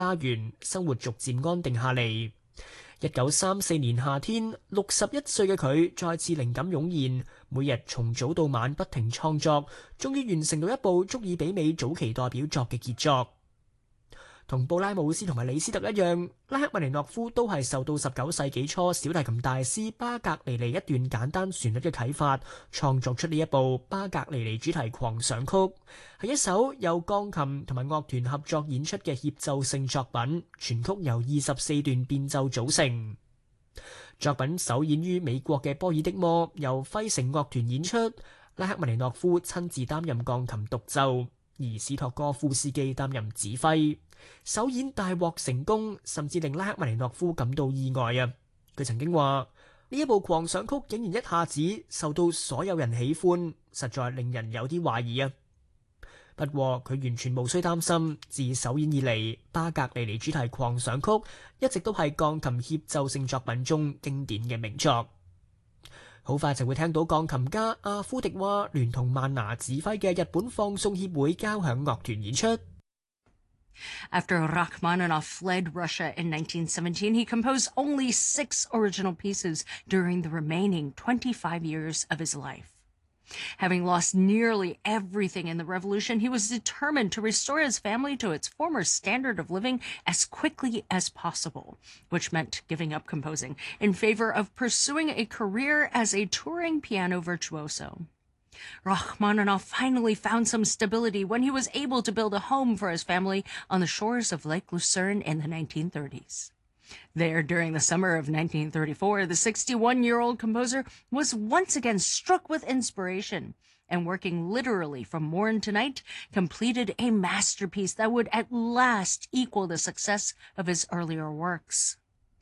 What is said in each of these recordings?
園，生活逐漸安定下嚟。1934年夏天，61歲嘅佢再次靈感湧現，每日從早到晚不停創作，終於完成到一部足以媲美早期代表作嘅傑作。同布拉姆斯同埋李斯特一樣，拉赫曼尼諾夫都係受到19世紀初小提琴大師巴格尼尼一段簡單旋律嘅啟發，創作出呢一部巴格尼尼主題狂想曲，係一首由鋼琴同埋樂團合作演出嘅協奏性作品，全曲由24段變奏組成。作品首演於美國嘅波爾的摩，由費城樂團演出，拉赫曼尼諾夫親自擔任鋼琴獨奏，而史托哥夫斯基擔任指揮。首演大獲成功，甚至令拉赫曼尼諾夫感到意外啊！佢曾經話：呢一部狂想曲竟然一下子受到所有人喜歡，實在令人有啲懷疑啊！不過佢完全無需擔心，自首演以嚟，巴格尼尼主題狂想曲一直都係鋼琴協奏性作品中經典嘅名作。好快就會聽到鋼琴家阿夫迪娃聯同曼拿指揮嘅日本放送協會交響樂團演出。 After Rachmaninoff fled Russia in 1917, he composed only 6 original pieces during the remaining 25 years of his life. Having lost nearly everything in the revolution, he was determined to restore his family to its former standard of living as quickly as possible, which meant giving up composing in favor of pursuing a career as a touring piano virtuoso. Rachmaninoff finally found some stability when he was able to build a home for his family on the shores of Lake Lucerne in the 1930s. There, during the summer of 1934, the 61-year-old composer was once again struck with inspiration and, working literally from morn to night, completed a masterpiece that would at last equal the success of his earlier works.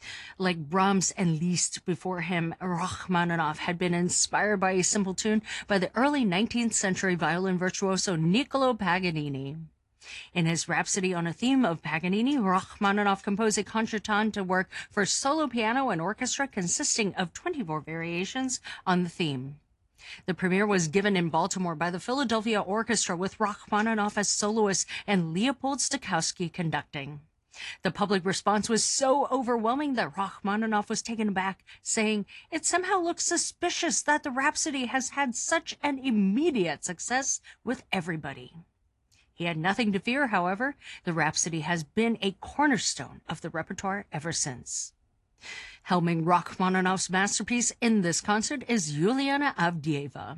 Like Brahms and Liszt before him, Rachmaninoff had been inspired by a simple tune by the early 19th century violin virtuoso Niccolo Paganini. In his Rhapsody on a Theme of Paganini, Rachmaninoff composed a concertante work for solo piano and orchestra consisting of 24 variations on the theme. The premiere was given in Baltimore by the Philadelphia Orchestra with Rachmaninoff as soloist and Leopold Stokowski conducting. The public response was so overwhelming that Rachmaninoff was taken aback, saying, "It somehow looks suspicious that the Rhapsody has had such an immediate success with everybody." He had nothing to fear, however. The Rhapsody has been a cornerstone of the repertoire ever since. Helming Rachmaninoff's masterpiece in this concert is Yuliana Avdeeva.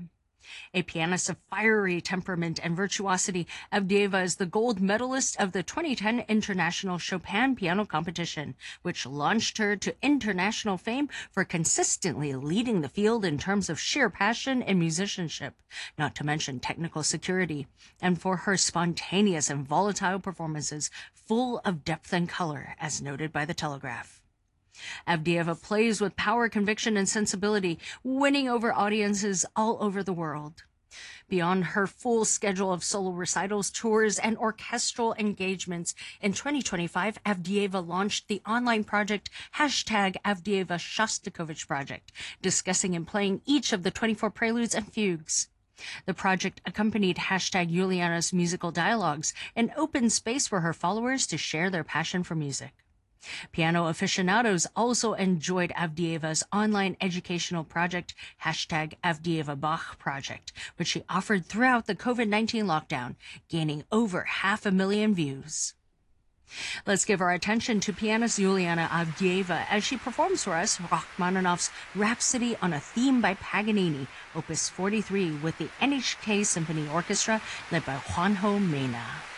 A pianist of fiery temperament and virtuosity, Avdeeva is the gold medalist of the 2010 International Chopin Piano Competition, which launched her to international fame for consistently leading the field in terms of sheer passion and musicianship, not to mention technical security, and for her spontaneous and volatile performances full of depth and color, as noted by The Telegraph. Avdeeva plays with power, conviction, and sensibility, winning over audiences all over the world. Beyond her full schedule of solo recitals, tours, and orchestral engagements, in 2025, Avdeeva launched the online project #Avdeeva Shostakovich Project, discussing and playing each of the 24 preludes and fugues. The project accompanied #Juliana's musical dialogues, an open space for her followers to share their passion for music. Piano aficionados also enjoyed Avdeeva's online educational project, #Avdeeva Bach Project, which she offered throughout the COVID-19 lockdown, gaining over 500,000 views. Let's give our attention to pianist Yuliana Avdeeva as she performs for us Rachmaninoff's Rhapsody on a Theme by Paganini, Opus 43, with the NHK Symphony Orchestra led by Juanjo Mena.